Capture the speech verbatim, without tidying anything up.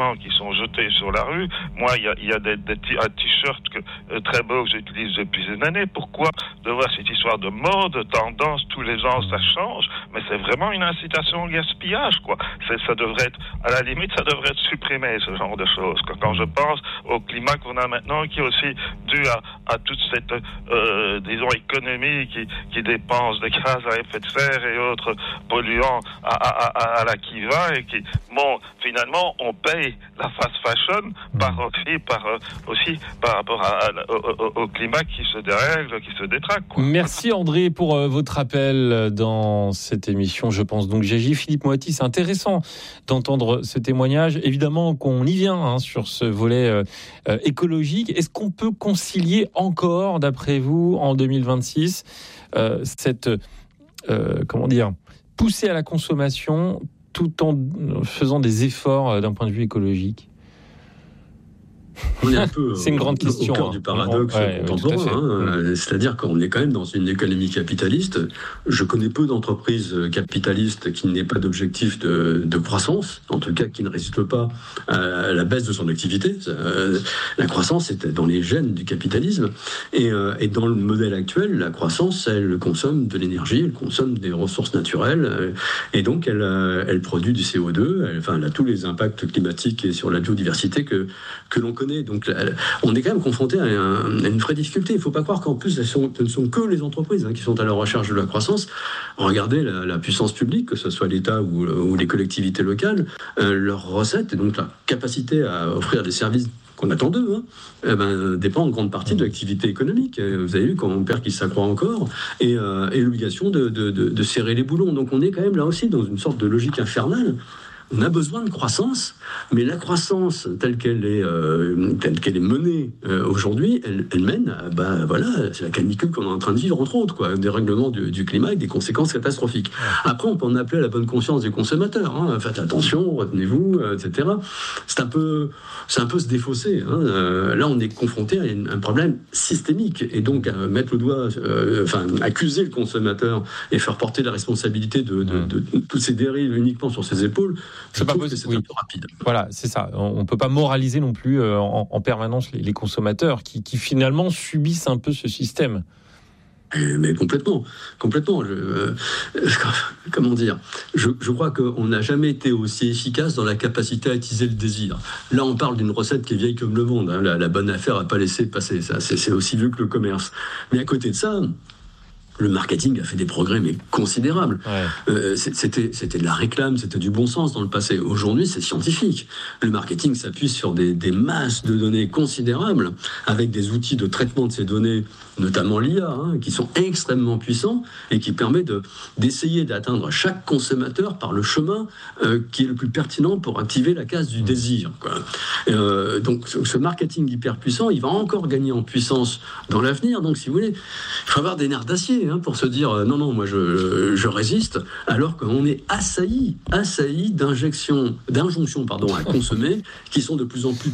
vêtements qui sont jetés sur la rue. Moi, il y a, il y a des, des t- un t-shirt que, euh, très beau que j'utilise depuis une année. Pourquoi devoir cette histoire de mode, de tendance, tous les ans ça change, mais c'est vraiment une incitation au gaspillage, quoi. C'est, ça devrait être, à la limite, ça devrait être supprimé, ce genre de choses. Quand, quand je pense au climat qu'on a maintenant, qui est aussi dû à, à toute cette, euh, disons, économie qui, qui dépense des gaz à effet de serre et autres polluants à, à, à, à la qui-va, et qui, bon, finalement, on paye la fast fashion par aussi, par, euh, aussi par rapport à, à, au, au, au climat qui se dérègle, qui se détraque, quoi. Merci André pour euh, votre appel dans cette émission. Je pense donc G J. Philippe Moati, c'est intéressant d'entendre ce témoignage. Évidemment qu'on y vient hein, sur ce volet euh, euh, écologique. Est-ce qu'on peut concilier encore, d'après vous, en deux mille vingt-six, euh, cette euh, comment dire, poussée à la consommation tout en faisant des efforts d'un point de vue écologique? On est un peu c'est une grande au, question, au cœur hein. du paradoxe ouais, contemporain. Ouais, hein. C'est-à-dire qu'on est quand même dans une économie capitaliste. Je connais peu d'entreprises capitalistes qui n'aient pas d'objectif de, de croissance, en tout cas qui ne résistent pas à la baisse de son activité. La croissance est dans les gènes du capitalisme. Et, et dans le modèle actuel, la croissance, elle consomme de l'énergie, elle consomme des ressources naturelles, et donc elle, elle produit du C O deux, elle, enfin, elle a tous les impacts climatiques et sur la biodiversité que, que l'on connaît. Donc on est quand même confronté à, un, à une vraie difficulté. Il ne faut pas croire qu'en plus ce, sont, ce ne sont que les entreprises hein, qui sont à la recherche de la croissance. Regardez la, la puissance publique, que ce soit l'État ou, ou les collectivités locales, euh, leurs recettes et donc la capacité à offrir des services qu'on attend d'eux, hein, eh ben, dépend en grande partie de l'activité économique. Vous avez vu quand on perd qui s'accroît encore, et, euh, et l'obligation de, de, de, de serrer les boulons. Donc on est quand même là aussi dans une sorte de logique infernale. On a besoin de croissance, mais la croissance telle qu'elle est, euh, telle qu'elle est menée euh, aujourd'hui, elle, elle mène à, bah, voilà, c'est la canicule qu'on est en train de vivre, entre autres, quoi, des règlements du, du climat avec des conséquences catastrophiques. Après, on peut en appeler à la bonne conscience des consommateurs. Hein, faites attention, retenez-vous, euh, et cetera. C'est un peu, c'est un peu se défausser. Hein. Euh, là, on est confronté à une, un problème systémique, et donc à mettre le doigt, euh, enfin, accuser le consommateur et faire porter la responsabilité de, de, de, de toutes ces dérives uniquement sur ses épaules. C'est pas possible. C'est oui. un peu rapide. Voilà, c'est ça. On ne peut pas moraliser non plus euh, en, en permanence les, les consommateurs qui, qui finalement subissent un peu ce système. Mais complètement, complètement. Je, euh, comment dire je, je crois qu'on n'a jamais été aussi efficace dans la capacité à attiser le désir. Là, on parle d'une recette qui est vieille comme le monde. Hein. La, la bonne affaire à pas laisser passer. Ça, c'est, c'est aussi vieux que le commerce. Mais à côté de ça, le marketing a fait des progrès mais considérables. Ouais. Euh, c'était, c'était de la réclame, c'était du bon sens dans le passé. Aujourd'hui, c'est scientifique. Le marketing s'appuie sur des, des masses de données considérables, avec des outils de traitement de ces données, notamment l'I A, hein, qui sont extrêmement puissants et qui permet de, d'essayer d'atteindre chaque consommateur par le chemin euh, qui est le plus pertinent pour activer la case du désir, quoi. Euh, donc, ce marketing hyper puissant, il va encore gagner en puissance dans l'avenir. Donc, si vous voulez, il faut avoir des nerfs d'acier pour se dire euh, non, non, moi je, je résiste, alors qu'on est assailli, assailli d'injections, d'injonctions pardon, à consommer qui sont de plus en plus